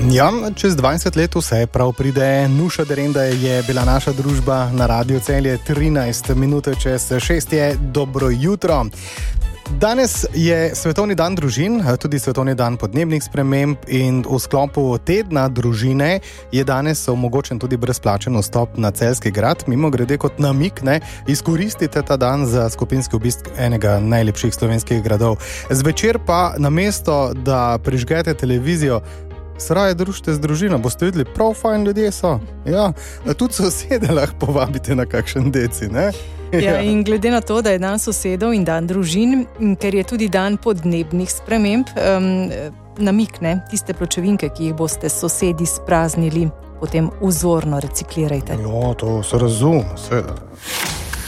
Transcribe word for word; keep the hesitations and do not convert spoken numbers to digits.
Ja, čez dvajset let vse prav pride. Nuša Derenda je bila naša družba na Radio Celje, trinajst minut čez šest je. Dobro jutro. Danes je Svetovni dan družin, tudi Svetovni dan podnebnih sprememb in v sklopu tedna družine je danes omogočen tudi brezplačen vstop na Celjski grad. Mimo grede kot namik, ne, izkoristite ta dan za skupinski obisk enega najlepših slovenskih gradov. Zvečer pa namesto, da prižgete televizijo, se raje družite z družino, boste videli, prav fajn ljudje so. Ja, tudi sosede lahko povabite na kakšen deci, ne? Ja, in glede na to, da je dan sosedov in dan družin, ker je tudi dan podnebnih sprememb, um, namikne tiste pločevinke, ki jih boste sosedi spraznili, potem vzorno reciklirajte. Jo, to se razume, seveda.